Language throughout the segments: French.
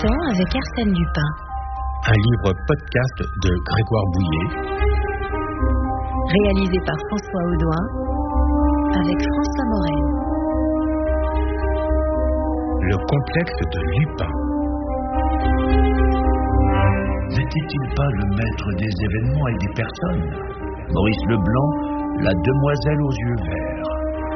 temps avec Arsène Lupin. Un livre podcast de Grégoire Bouillet. Réalisé par François Audouin avec François Morel. Le complexe de Lupin. N'était-il pas le maître des événements et des personnes? Maurice Leblanc, la demoiselle aux yeux verts.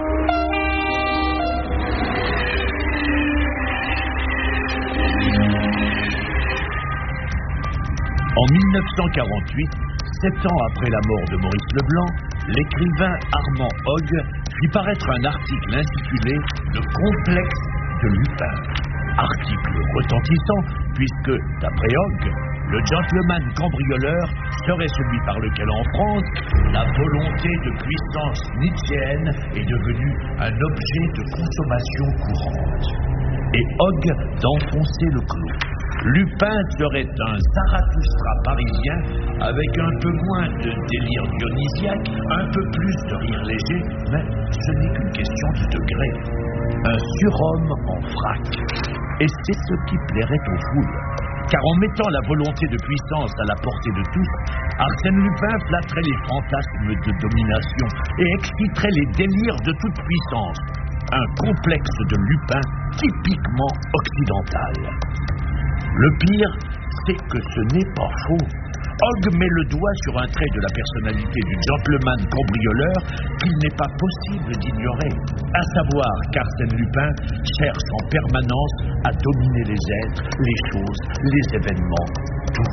En 1948, 7 ans après la mort de Maurice Leblanc, l'écrivain Armand Hogg fit paraître un article intitulé « Le complexe de Lupin ». Article retentissant puisque, d'après Hogg, le gentleman cambrioleur serait celui par lequel en France, la volonté de puissance nietzschéenne est devenue un objet de consommation courante. Et Hogg d'enfoncer le clou. Lupin serait un Zarathustra parisien avec un peu moins de délire dionysiaque, un peu plus de rire léger, mais ce n'est qu'une question de degré. Un surhomme en frac. Et c'est ce qui plairait aux foules. Car en mettant la volonté de puissance à la portée de tous, Arsène Lupin flatterait les fantasmes de domination et exciterait les délires de toute puissance. Un complexe de Lupin typiquement occidental. Le pire, c'est que ce n'est pas faux. Hogg met le doigt sur un trait de la personnalité du gentleman cambrioleur qu'il n'est pas possible d'ignorer, à savoir qu'Arsène Lupin cherche en permanence à dominer les êtres, les choses, les événements, tout.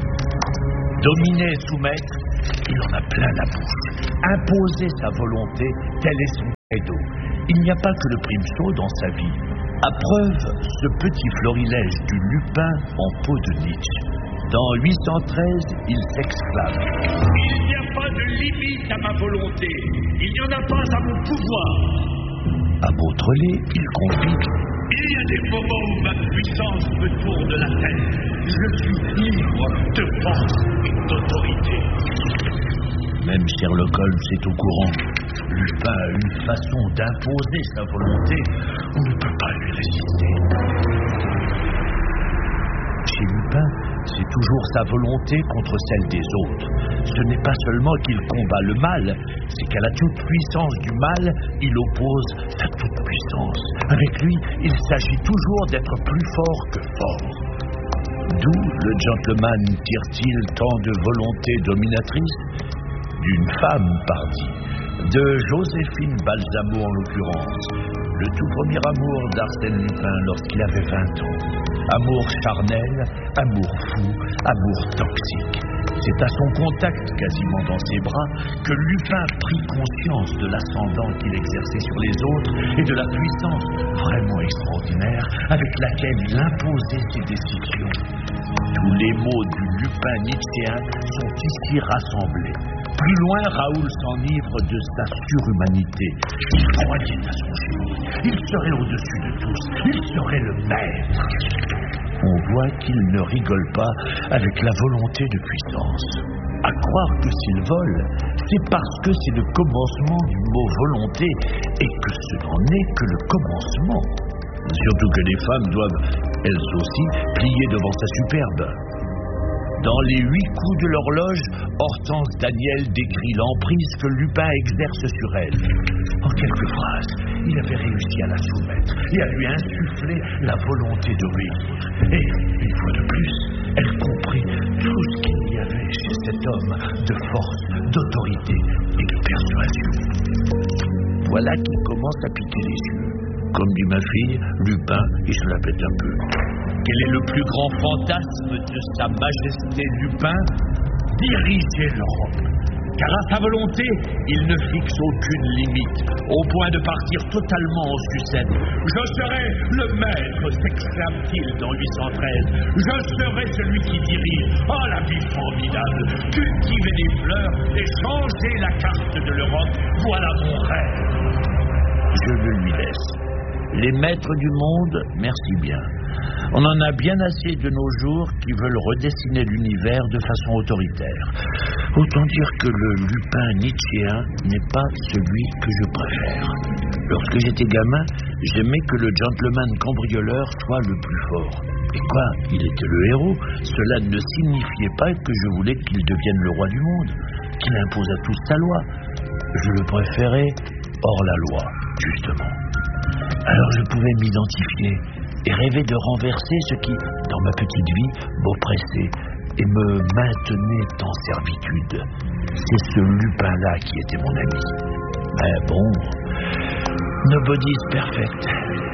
Dominer et soumettre, il en a plein la bouche. Imposer sa volonté, tel est son credo. Il n'y a pas que le primesaut dans sa vie. À preuve, ce petit florilège du Lupin en peau de Nietzsche. Dans 813, il s'exclame. Il n'y a pas de limite à ma volonté. Il n'y en a pas à mon pouvoir. À Beautrelet, il confie. Il y a des moments où ma puissance me tourne la tête. Je suis libre de force et d'autorité. Même Sherlock Holmes est au courant. Lupin a une façon d'imposer sa volonté. On ne peut pas lui résister. Chez Lupin, c'est toujours sa volonté contre celle des autres. Ce n'est pas seulement qu'il combat le mal, c'est qu'à la toute-puissance du mal, il oppose la toute-puissance. Avec lui, il s'agit toujours d'être plus fort que fort. D'où le gentleman tire-t-il tant de volonté dominatrice? D'une femme, pardi. De Joséphine Balsamo en l'occurrence, le tout premier amour d'Arsène Lupin lorsqu'il avait 20 ans. Amour charnel, amour fou, amour toxique. C'est à son contact, quasiment dans ses bras, que Lupin prit conscience de l'ascendant qu'il exerçait sur les autres et de la puissance vraiment extraordinaire avec laquelle il imposait ses décisions. Tous les mots du Lupin nietzschéen sont ici rassemblés. Plus loin, Raoul s'enivre de sa surhumanité. Il croyait à son génie. Il serait au-dessus de tous. Il serait le maître. On voit qu'il ne rigole pas avec la volonté de puissance. À croire que s'il vole, c'est parce que c'est le commencement du mot volonté et que ce n'en est que le commencement. Surtout que les femmes doivent, elles aussi, plier devant sa superbe. Dans les 8 coups de l'horloge, Hortense Daniel décrit l'emprise que Lupin exerce sur elle. En quelques phrases, il avait réussi à la soumettre et à lui insuffler la volonté d'obéir. Et, une fois de plus, elle comprit tout ce qu'il y avait chez cet homme de force, d'autorité et de persuasion. Voilà qu'il commence à piquer les yeux. Comme dit ma fille, Lupin, il se la pète un peu. Quel est le plus grand fantasme de sa majesté Lupin? Diriger l'Europe. Car à sa volonté, il ne fixe aucune limite, au point de partir totalement en sucette. Je serai le maître, s'exclame-t-il dans 813. Je serai celui qui dirige. Oh, la vie formidable! Cultiver des fleurs et changer la carte de l'Europe, voilà mon rêve. Je le lui laisse. Les maîtres du monde, merci bien. On en a bien assez de nos jours qui veulent redessiner l'univers de façon autoritaire. Autant dire que le Lupin nietzschéen n'est pas celui que je préfère. Lorsque j'étais gamin, j'aimais que le gentleman cambrioleur soit le plus fort. Et quoi, il était le héros. Cela ne signifiait pas que je voulais qu'il devienne le roi du monde, qu'il impose à tous sa loi. Je le préférais hors la loi, justement. Alors je pouvais m'identifier et rêver de renverser ce qui, dans ma petite vie, m'oppressait et me maintenait en servitude. C'est ce Lupin-là qui était mon ami. Mais bon, nobody is perfect.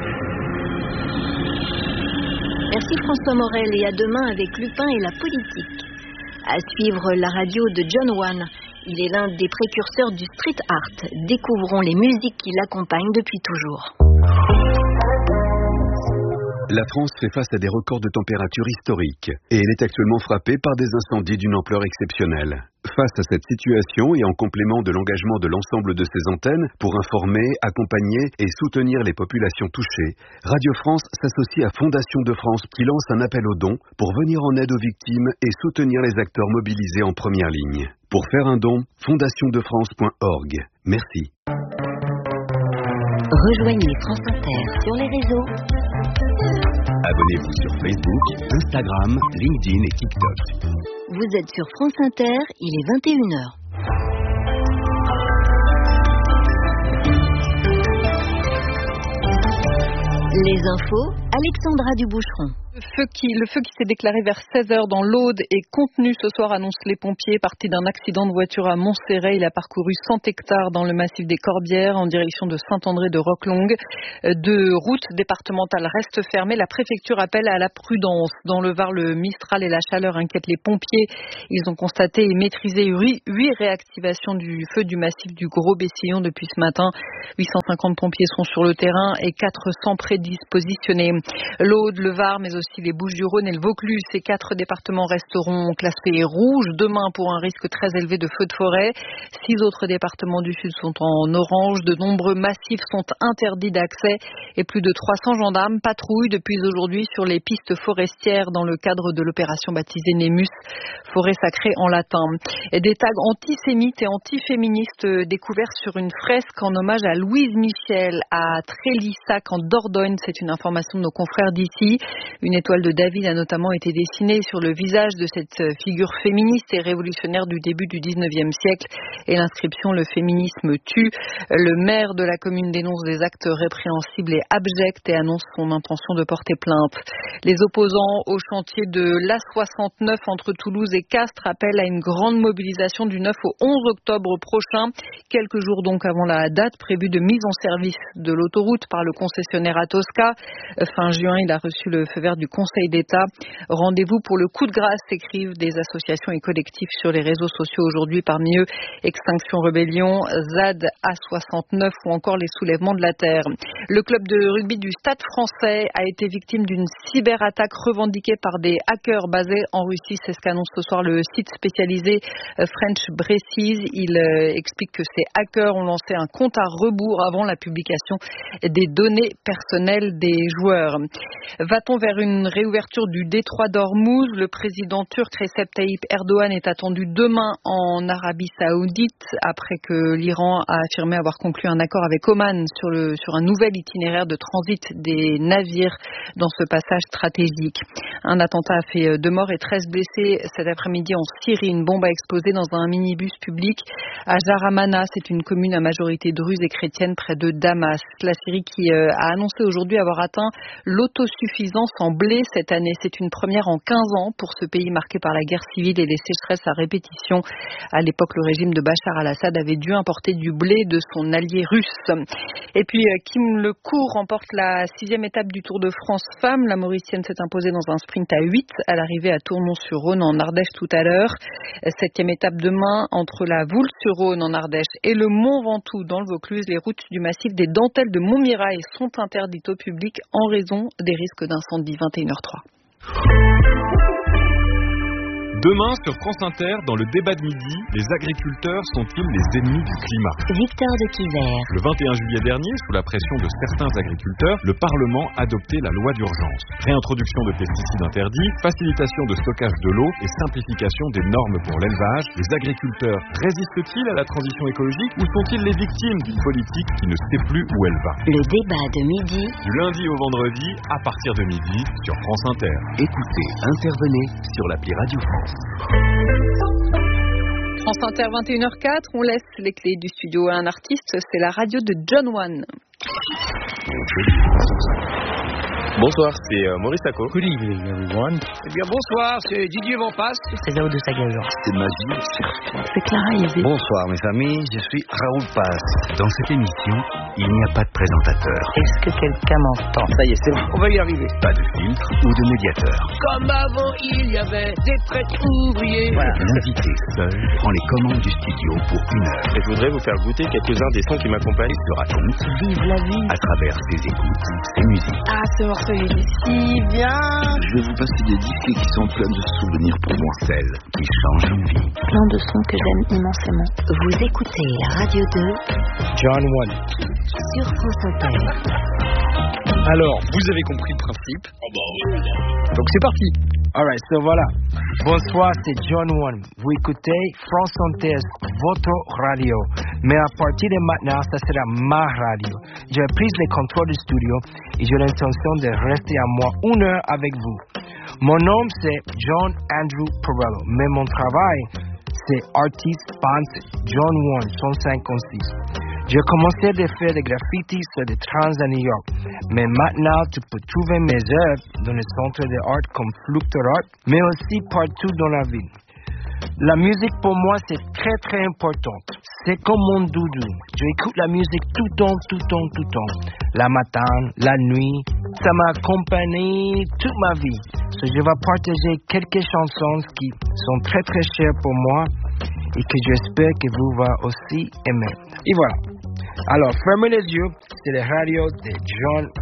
Merci François Morel et à demain avec Lupin et la politique. À suivre la radio de John Wan. Il est l'un des précurseurs du street art. Découvrons les musiques qui l'accompagnent depuis toujours. La France fait face à des records de température historiques et elle est actuellement frappée par des incendies d'une ampleur exceptionnelle. Face à cette situation et en complément de l'engagement de l'ensemble de ses antennes pour informer, accompagner et soutenir les populations touchées, Radio France s'associe à Fondation de France qui lance un appel aux dons pour venir en aide aux victimes et soutenir les acteurs mobilisés en première ligne. Pour faire un don, fondationdefrance.org. Merci. Rejoignez France Inter sur les réseaux. Abonnez-vous sur Facebook, Instagram, LinkedIn et TikTok. Vous êtes sur France Inter, il est 21h. Les infos, Alexandra Duboucheron. Le feu qui s'est déclaré vers 16h dans l'Aude est contenu ce soir, annoncent les pompiers. Parti d'un accident de voiture à Montserrat, il a parcouru 100 hectares dans le massif des Corbières en direction de Saint-André de Roquelongue. Deux routes départementales restent fermées. La préfecture appelle à la prudence. Dans le Var, le Mistral et la chaleur inquiètent les pompiers. Ils ont constaté et maîtrisé 8 réactivations du feu du massif du Gros Bessillon depuis ce matin. 850 pompiers sont sur le terrain et 400 prédispositionnés. L'Aude, le Var, mais aussi les Bouches-du-Rhône et le Vaucluse, ces 4 départements resteront classés rouges demain pour un risque très élevé de feux de forêt. 6 autres départements du Sud sont en orange. De nombreux massifs sont interdits d'accès et plus de 300 gendarmes patrouillent depuis aujourd'hui sur les pistes forestières dans le cadre de l'opération baptisée Nemus, forêt sacrée en latin. Et des tags antisémites et antiféministes découverts sur une fresque en hommage à Louise Michel à Trélissac en Dordogne. C'est une information de nos confrères d'ici. Une étoile de David a notamment été dessinée sur le visage de cette figure féministe et révolutionnaire du début du 19e siècle et l'inscription « Le féminisme tue ». Le maire de la commune dénonce des actes répréhensibles et abjects et annonce son intention de porter plainte. Les opposants au chantier de l'A69 entre Toulouse et Castres appellent à une grande mobilisation du 9 au 11 octobre prochain, quelques jours donc avant la date prévue de mise en service de l'autoroute par le concessionnaire Atosca. Fin juin, il a reçu le feu vert du Conseil d'État. Rendez-vous pour le coup de grâce, écrivent des associations et collectifs sur les réseaux sociaux aujourd'hui, parmi eux Extinction Rebellion, ZAD A69 ou encore les Soulèvements de la Terre. Le club de rugby du Stade français a été victime d'une cyberattaque revendiquée par des hackers basés en Russie. C'est ce qu'annonce ce soir le site spécialisé French Braces. Il explique que ces hackers ont lancé un compte à rebours avant la publication des données personnelles des joueurs. Va-t-on vers une réouverture du détroit d'Ormuz? Le président turc Recep Tayyip Erdogan est attendu demain en Arabie Saoudite après que l'Iran a affirmé avoir conclu un accord avec Oman sur un nouvel itinéraire de transit des navires dans ce passage stratégique. Un attentat a fait 2 morts et 13 blessés cet après-midi en Syrie. Une bombe a explosé dans un minibus public à Jaramana. C'est une commune à majorité druze et chrétienne près de Damas. La Syrie qui a annoncé aujourd'hui avoir atteint l'autosuffisance en blé cette année. C'est une première en 15 ans pour ce pays marqué par la guerre civile et les sécheresses à répétition. À l'époque, le régime de Bachar al-Assad avait dû importer du blé de son allié russe. Et puis, Kim Lecourt remporte la 6e étape du Tour de France Femmes. La Mauricienne s'est imposée dans un sprint à 8 à l'arrivée à Tournon-sur-Rhône en Ardèche tout à l'heure. 7e étape demain entre la Voulte-sur-Rhône en Ardèche et le Mont Ventoux dans le Vaucluse. Les routes du massif des Dentelles de Montmirail sont interdites au public en raison des risques d'incendie. 21h03. Demain, sur France Inter, dans le débat de midi, les agriculteurs sont-ils les ennemis du climat? Victor de Quiver. Le 21 juillet dernier, sous la pression de certains agriculteurs, le Parlement adoptait la loi d'urgence. Réintroduction de pesticides interdits, facilitation de stockage de l'eau et simplification des normes pour l'élevage. Les agriculteurs résistent-ils à la transition écologique ou sont-ils les victimes d'une politique qui ne sait plus où elle va? Le débat de midi. Du lundi au vendredi, à partir de midi, sur France Inter. Écoutez, intervenez sur l'appli Radio France. France Inter 21h04, on laisse les clés du studio à un artiste, c'est la radio de John One. Bonsoir, c'est Maurice Taco. Good evening, everyone. Eh bien, bonsoir, c'est Didier Vampas. C'est Zao de Sagajan. C'est Magie. C'est Clara Yézé. Bonsoir, mes amis, je suis Raoul Paz. Dans cette émission, il n'y a pas de présentateur. Est-ce que quelqu'un m'entend? Ça y est, c'est bon, on va y arriver. Pas de filtre ou de médiateur. Comme avant, il y avait des prêtres ouvriers. Voilà. L'invité seul prend les commandes du studio pour 1 heure. Et je voudrais vous faire goûter quelques-uns des sons qui m'accompagnent. Il se raconte. Vive la vie. À travers ses écoutes, ses musiques. Ah, ce morceau il est si bien. Je vais vous passer des disques qui sont pleins de souvenirs pour moi. Celles qui changent une vie. Plein de sons que j'aime immensément. Vous écoutez la radio de John One. sur France Inter. Alors, vous avez compris le principe. Donc c'est parti. Alright, so voilà. Bonsoir, c'est John One. Vous écoutez France Inter, votre radio. Mais à partir de maintenant, ça sera ma radio. J'ai pris les contrôles du studio et j'ai l'intention de rester à moi 1 heure avec vous. Mon nom, c'est John Andrew Perello. Mais mon travail, c'est artiste peintre John One 156. J'ai commencé à faire des graffitis sur des trains à New York. Mais maintenant, tu peux trouver mes œuvres dans les centres d'art comme Fluctor Art, mais aussi partout dans la ville. La musique pour moi, c'est très très important. C'est comme mon doudou. J'écoute la musique tout le temps. La matin, la nuit. Ça m'a accompagné toute ma vie. So, je vais partager quelques chansons qui sont très très chères pour moi et que j'espère que vous allez aussi aimer. Et voilà. Alors, fermez les yeux, c'est la radio de John